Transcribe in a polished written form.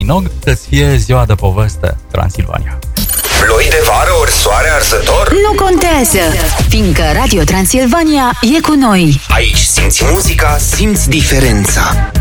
Minogue, să-ți fie ziua de poveste, Transilvania. Ploi de vară ori soare arzător? Nu contează, fiindcă Radio Transilvania e cu noi. Aici simți muzica, simți diferența.